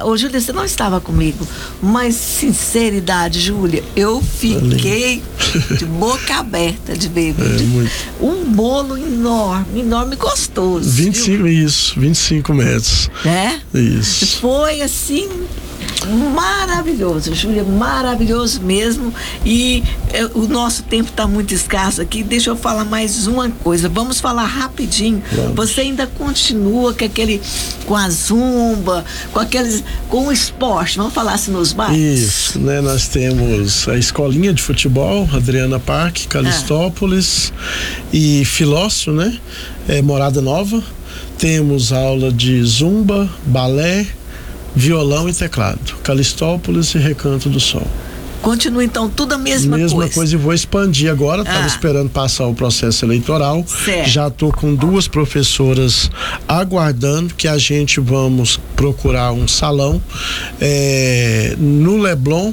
Ô, Júlia, você não estava comigo, mas sinceridade, Júlia, eu fiquei de boca aberta de ver. Um bolo enorme, enorme, gostoso. 25 metros. Isso. Foi assim, maravilhoso, Júlia, maravilhoso mesmo. E o nosso tempo está muito escasso aqui. Deixa eu falar mais uma coisa. Vamos falar rapidinho. Você ainda continua com a zumba, com o esporte? Vamos falar assim nos bairros? Isso, né? Nós temos a escolinha de futebol, Adriana Parque, Calistópolis e Filócio, né? Morada Nova. Temos aula de zumba, balé, violão e teclado, Calistópolis e Recanto do Sol. Continua então tudo a mesma coisa. E vou expandir agora. Estava esperando passar o processo eleitoral. Certo. Já estou com 2 professoras aguardando que a gente vamos procurar um salão no Leblon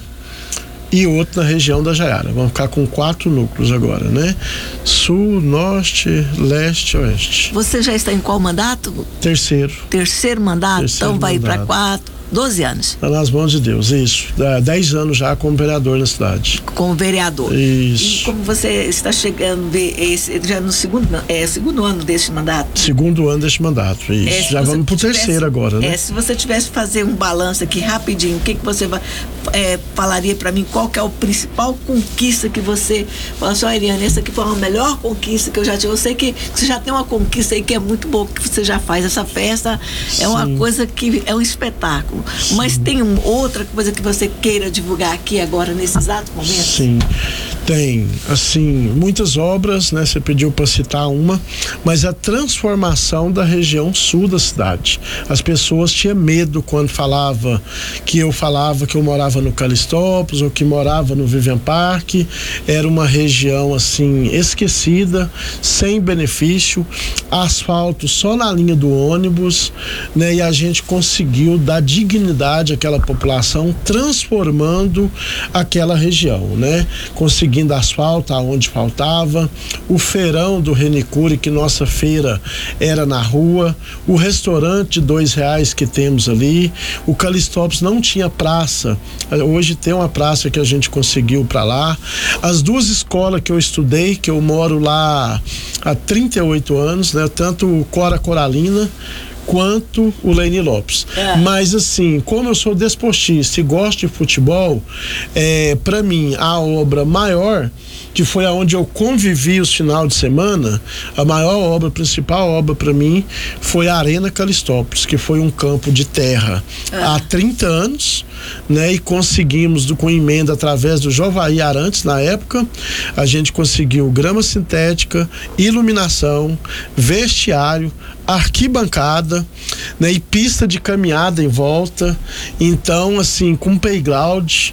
e outro na região da Jaiara. Vamos ficar com 4 núcleos agora, né? Sul, Norte, Leste, Oeste. Você já está em qual mandato? Terceiro mandato? Então vai para 4. 12 anos. Está nas mãos de Deus, isso. 10 anos já como vereador na cidade. Como vereador. Isso. E como você está chegando já no segundo ano deste mandato? Segundo ano deste mandato, isso. Já vamos pro terceiro agora, né? Se você tivesse que fazer um balanço aqui rapidinho, o que você falaria para mim? Qual que é a principal conquista que você fala assim, Eliane, essa aqui foi a melhor conquista que eu já tive. Eu sei que você já tem uma conquista aí que é muito boa, que você já faz. Essa festa é uma coisa que é um espetáculo. Sim. Mas tem outra coisa que você queira divulgar aqui agora, nesse exato momento? Sim, tem, assim, muitas obras, né? Você pediu para citar uma, mas a transformação da região sul da cidade. As pessoas tinham medo quando que eu morava no Calistópolis ou que morava no Vivian Park. Era uma região, assim, esquecida, sem benefício, asfalto só na linha do ônibus, né? E a gente conseguiu dar dignidade àquela população, transformando aquela região, né? Conseguindo asfalto aonde faltava, o feirão do Renicure, que nossa feira era na rua, o restaurante de R$2 que temos ali, o Calistópolis não tinha praça, hoje tem uma praça que a gente conseguiu para lá, as 2 escolas que eu estudei, que eu moro lá há 38 anos, né? Tanto o Cora Coralina quanto o Leni Lopes. Mas assim, como eu sou desportista e gosto de futebol, para mim a obra maior, que foi aonde eu convivi os final de semana, a maior obra, a principal obra para mim foi a Arena Calistópolis, que foi um campo de terra há 30 anos, né? E conseguimos com emenda através do Jovaí Arantes, na época, a gente conseguiu grama sintética, iluminação, vestiário, arquibancada, né, e pista de caminhada em volta. Então, assim, com playground,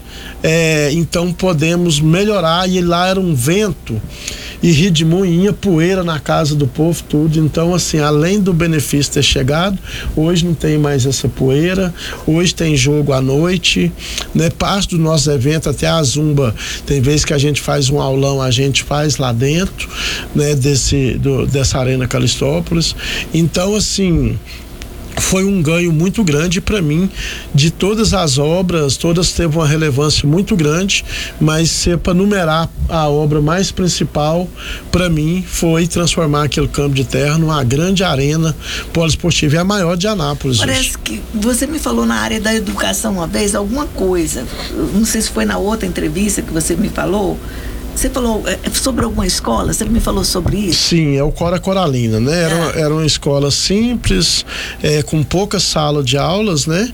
então podemos melhorar. E lá era um vento e rio de moinha, poeira na casa do povo, tudo. Então, assim, além do benefício ter chegado, hoje não tem mais essa poeira, hoje tem jogo à noite, né? Parte do nosso evento, até a zumba, tem vezes que a gente faz um aulão, a gente faz lá dentro, né? Dessa Arena Calistópolis. Então, assim, foi um ganho muito grande para mim. De todas as obras, todas teve uma relevância muito grande, mas se para numerar a obra mais principal para mim foi transformar aquele campo de terra numa grande arena poliesportiva, é a maior de Anápolis. Parece hoje. Que você me falou na área da educação uma vez alguma coisa, não sei se foi na outra entrevista que você me falou. Você falou sobre alguma escola? Você me falou sobre isso? Sim, é o Cora Coralina, né? Era uma escola simples, com poucas salas de aulas, né?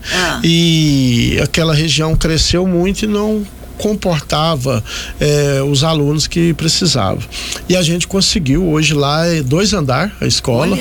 E aquela região cresceu muito e não comportava os alunos que precisavam. E a gente conseguiu, hoje lá é 2 andares a escola,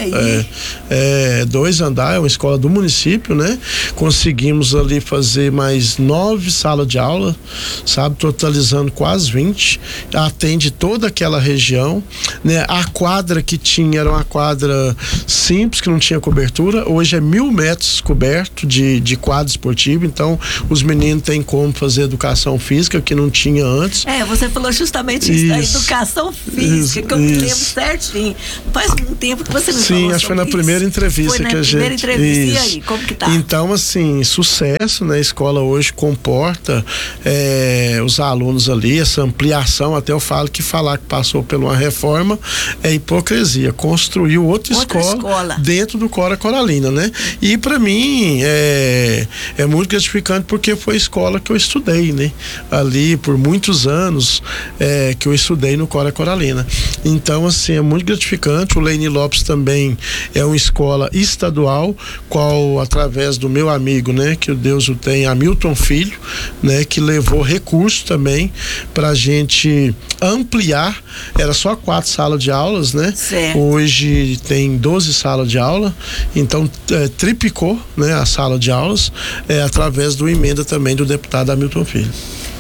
2 andares, é uma escola do município, né? Conseguimos ali fazer mais 9 salas de aula, sabe? Totalizando quase 20, atende toda aquela região, né? A quadra que tinha era uma quadra simples, que não tinha cobertura, hoje é 1.000 metros coberto de quadra esportiva, então os meninos têm como fazer educação física, física que não tinha antes. Você falou justamente isso, da educação física, que eu me lembro certinho. Faz um tempo que você me falou. Sim, acho que foi na primeira entrevista que a gente... primeira entrevista, e aí, como que tá? Então, assim, sucesso, né? A escola hoje comporta os alunos ali, essa ampliação, até eu falo que falar que passou por uma reforma é hipocrisia, construiu outra escola dentro do Cora Coralina, né? E para mim é muito gratificante porque foi a escola que eu estudei, né? Ali por muitos anos que eu estudei no Cora Coralina. Então, assim, é muito gratificante. O Leini Lopes também é uma escola estadual, qual através do meu amigo, né? Que o Deus o tenha, Hamilton Filho, né? Que levou recurso também pra gente ampliar. Era só 4 salas de aulas, né? Certo. Hoje tem 12 salas de aula, então triplicou, né, a sala de aulas, através do emenda também do deputado Hamilton Filho.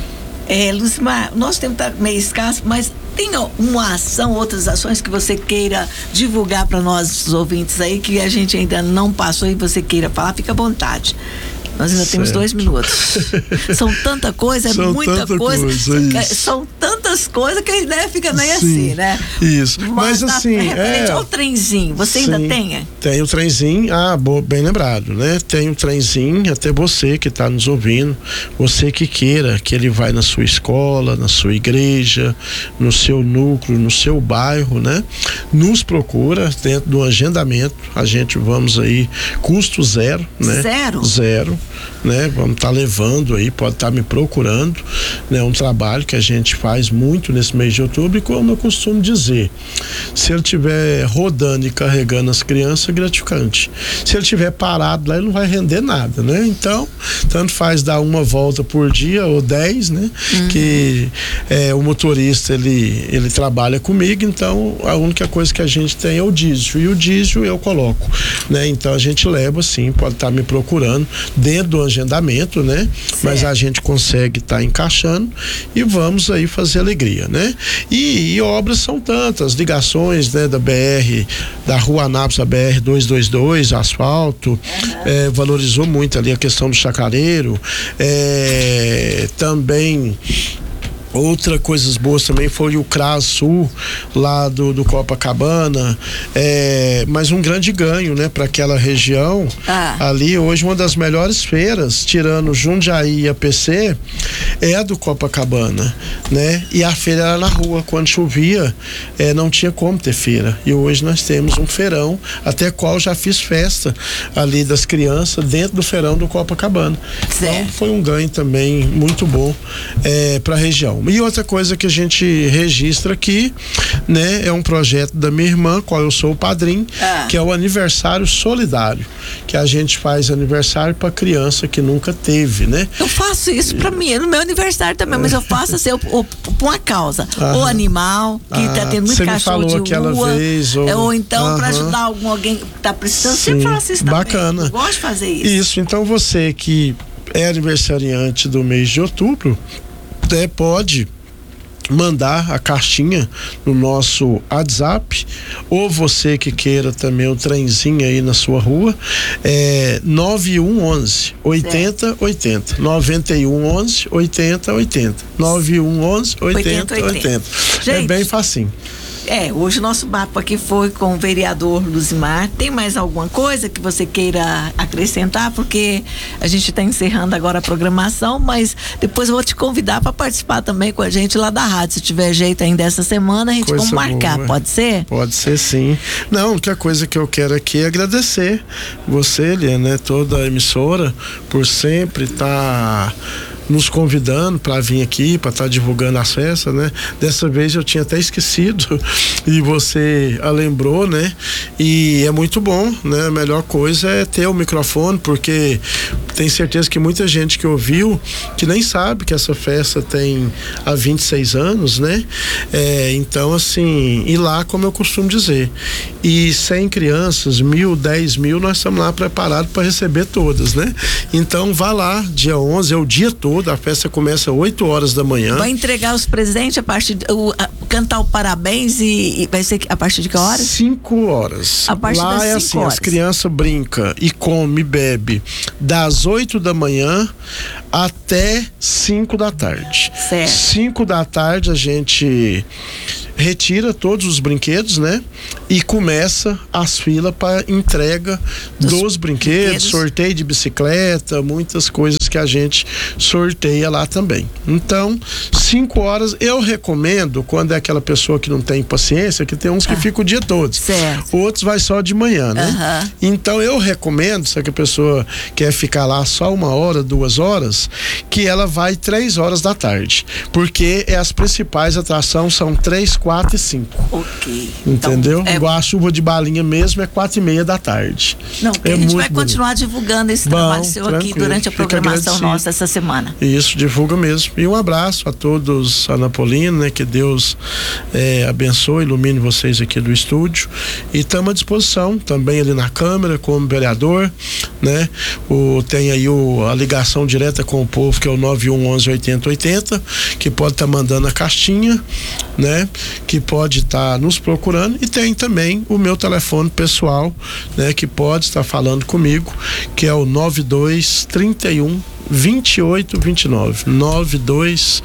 Luzimar, nosso tempo está meio escasso, mas tem uma ação, outras ações que você queira divulgar para nós, os ouvintes aí, que a gente ainda não passou e você queira falar, fica à vontade. Nós ainda temos 2 minutos. São tanta coisa, muita coisa. São tantas coisas que a ideia fica meio assim, né? Isso. Mas assim. Referente ao trenzinho, você ainda tem? Tem o trenzinho, bem lembrado, né? Tem o trenzinho, até você que está nos ouvindo, você que queira que ele vai na sua escola, na sua igreja, no seu núcleo, no seu bairro, né? Nos procura dentro do agendamento. A gente vamos aí, custo zero, né? Zero. Né? Vamos estar levando aí, pode estar me procurando, né? Um trabalho que a gente faz muito nesse mês de outubro, e como eu costumo dizer, se ele estiver rodando e carregando as crianças, é gratificante. Se ele estiver parado lá, ele não vai render nada, né? Então, tanto faz dar uma volta por dia ou 10, né? Que o motorista, ele trabalha comigo, então a única coisa que a gente tem é o diesel, e o diesel eu coloco, né? Então a gente leva, sim, pode estar me procurando dentro do agendamento, né? Certo. Mas a gente consegue estar encaixando e vamos aí fazer alegria, né? E obras são tantas, ligações, né? Da BR, da Rua Anápolis, a BR 222, asfalto, valorizou muito ali a questão do chacareiro, também. Outra coisas boas também foi o CRAS Sul lá do Copacabana, mas um grande ganho, né, para aquela região. Ali hoje uma das melhores feiras, tirando Jundiaí e APC, é a do Copacabana, né? E a feira era na rua, quando chovia, não tinha como ter feira. E hoje nós temos um feirão, até qual já fiz festa ali das crianças dentro do feirão do Copacabana. Então foi um ganho também muito bom para a região. E outra coisa que a gente registra aqui, né, é um projeto da minha irmã, qual eu sou o padrinho, que é o aniversário solidário, que a gente faz aniversário para criança que nunca teve, né? Eu faço isso para mim, no meu aniversário também, mas eu faço assim, por uma causa, ou animal, que tá tendo muito cachorro de rua, aquela vez, ou então para ajudar alguém que tá precisando, sempre faço isso também. Bacana. Eu gosto de fazer isso. Isso, então você que é aniversariante do mês de outubro, pode mandar a cartinha no nosso WhatsApp, ou você que queira também o trenzinho aí na sua rua, 9111 8080, 9111 8080, 9111 8080. É bem facinho. Hoje o nosso papo aqui foi com o vereador Luzimar. Tem mais alguma coisa que você queira acrescentar? Porque a gente está encerrando agora a programação, mas depois eu vou te convidar para participar também com a gente lá da rádio. Se tiver jeito ainda essa semana, a gente vai marcar, pode ser? Pode ser, sim. Não, a única coisa que eu quero aqui é agradecer você, Eliane, né, toda a emissora, por sempre estar nos convidando para vir aqui, para estar divulgando as festas, né? Dessa vez eu tinha até esquecido e você a lembrou, né? E é muito bom, né? A melhor coisa é ter o microfone, porque tenho certeza que muita gente que ouviu, que nem sabe que essa festa tem há 26 anos, né? Então, assim, e lá, como eu costumo dizer, e 100 crianças, 1.000, 10.000, nós estamos lá preparados para receber todas, né? Então, vá lá, dia 11, é o dia todo. A festa começa às 8 horas da manhã. Vai entregar os presentes a partir cantar o parabéns e vai ser a partir de que horas? 5 horas. A partir Lá das é 5 assim, horas. as crianças brincam e come e bebe das 8 da manhã até 5 da tarde. Certo. 5 da tarde a gente retira todos os brinquedos, né? E começa as filas para entrega dos brinquedos, sorteio de bicicleta, muitas coisas que a gente sorteia lá também. Então, 5 horas eu recomendo quando é aquela pessoa que não tem paciência, que tem uns que ficam o dia todo. Certo. Outros vai só de manhã, né? Então eu recomendo, se a pessoa quer ficar lá só 1 hora, 2 horas, que ela vai 3 horas da tarde. Porque as principais atrações são 3, 4 e 5. Ok. Entendeu? Então, Igual a chuva de balinha mesmo é 4:30 da tarde. Não, a gente vai muito continuar divulgando esse trabalho seu aqui durante a programação nossa essa semana. Isso, divulga mesmo. E um abraço a todos anapolinos, né? Que Deus abençoe, ilumine vocês aqui do estúdio. E estamos à disposição também ali na Câmara, como vereador, né? Tem aí a ligação direta com o povo, que é o 9111 8080, que pode estar mandando a caixinha, né? Que pode estar nos procurando, e tem também o meu telefone pessoal, né? Que pode estar falando comigo, que é o 92 31 28 29 92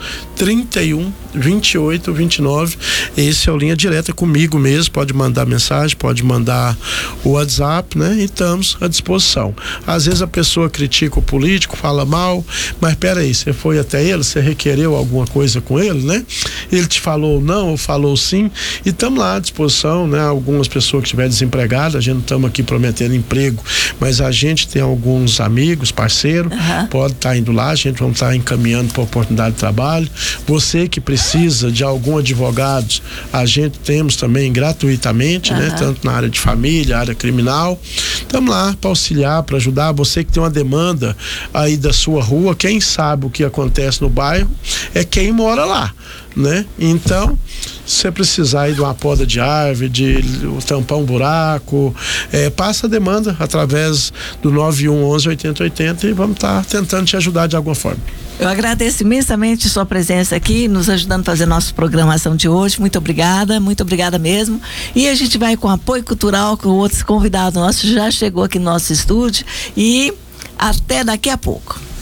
31 28 29. Esse é o linha direta comigo mesmo, pode mandar mensagem, pode mandar o WhatsApp, né? E estamos à disposição. Às vezes a pessoa critica o político, fala mal, mas peraí, você foi até ele, você requereu alguma coisa com ele, né? Ele te falou não ou falou sim, e estamos lá à disposição, né? Algumas pessoas que estiverem desempregadas, a gente não estamos aqui prometendo emprego, mas a gente tem alguns amigos, parceiros, pode estar indo lá, a gente vai estar encaminhando para oportunidade de trabalho. Você que precisa de algum advogado, a gente temos também gratuitamente, né? Tanto na área de família, área criminal. Estamos lá para auxiliar, para ajudar. Você que tem uma demanda aí da sua rua, quem sabe o que acontece no bairro é quem mora lá, né? Então, se você precisar aí de uma poda de árvore, de tampar um buraco, passa a demanda através do 9111 8080 e vamos estar tentando te ajudar de alguma forma. Eu agradeço imensamente sua presença aqui, nos ajudando a fazer nossa programação de hoje. Muito obrigada mesmo. E a gente vai com apoio cultural, com outros convidados nossos, já chegou aqui no nosso estúdio, e até daqui a pouco.